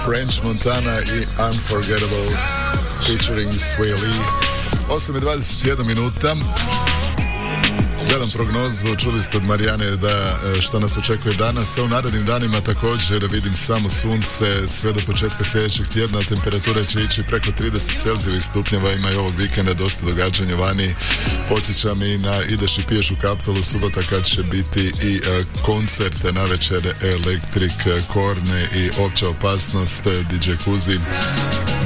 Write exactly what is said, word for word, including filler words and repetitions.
French Montana i Unforgettable featuring Sway Lee. osam i dvadeset jedna minuta. Gledam prognozu, čuli ste od Marijane da što nas očekuje danas, a u narednim danima također vidim samo sunce sve do početka sljedećeg tjedna. Temperatura će ići preko trideset Celzijevih stupnjeva, ima i ovog vikenda dosta događanja vani. Podsjećam i na Ideš i piješ u Kaptolu subota kad će biti i uh, koncert navečer Electric Corne i Opća opasnost, D J Kuzi.